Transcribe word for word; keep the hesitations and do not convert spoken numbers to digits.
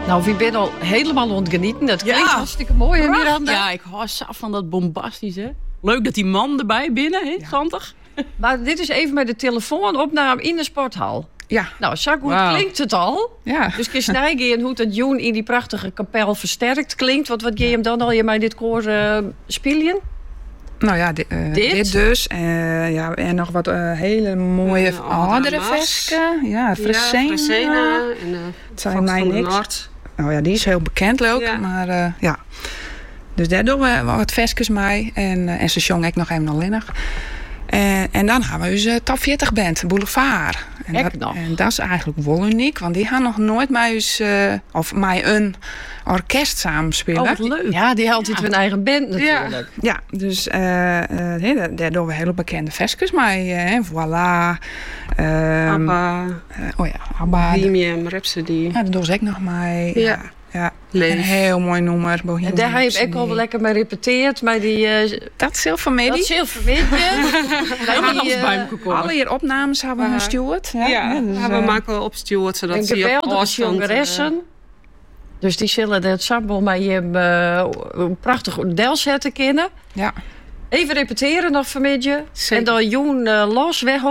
Nou, wie bent al helemaal ontgenieten. Dat klinkt Ja. hartstikke mooi, hè, Miranda? Ja, ik hou zo van dat bombastische. Leuk dat die man erbij binnen, hè? Zantig. Maar dit is even met de telefoonopname in de sporthal. Ja. Nou, zo goed Wauw. klinkt het al. Ja. Dus kun je snijden hoe dat Joen in die prachtige kapel versterkt klinkt. Wat, wat je hem dan al je mij dit koor uh, spelen? Nou ja, di- uh, Dit? dit? dus. Uh, ja, en nog wat uh, hele mooie Uh, oudere Aldermas. vesken. Ja, Fresena. Ja, Fresena en uh, Het zijn Fox mij van de niks. Noord. Oh ja, die is heel bekend leuk. Ja. Maar uh, ja. Dus daar doen we wat vestjes mee. En, uh, en ze zong ik nog even alleen nog. En, en dan hebben we onze top veertig band, Boulevard. En Kijk dat, nog. en dat is eigenlijk wel uniek. Want die gaan nog nooit met ons, uh, of met een orkest samenspelen. Oh, wat leuk. Ja, die had iets hun eigen band natuurlijk. Ja, dus uh, uh, nee, daar, daar doen we hele bekende vestjes mee. Uh, voilà. Um, ABBA, uh, oh ja, ABBA. Bohemian Rhapsody. Ja, dat doen ze ook nog mee. Ja. ja. Leef. Een heel mooi nummer. Bohemian En daar heb je Rhapsody. ook al wel lekker mee repeteerd. Maar die... Uh, Dat Zilvermedie. dat zilverwitje. Helemaal die, alles uh, bij me gekomen. Alle hier opnames hebben we Ja. gestuurd. Ja, Ja, ja, dus, ja, we uh, maken opstuurd zodat Een ze op geweldige afstand... jongeressen. Dus die zullen het samen met je uh, een prachtig deel zetten kennen. ja. Even repeteren nog vanmiddag. Zeker. En dan Joen uh, los weg.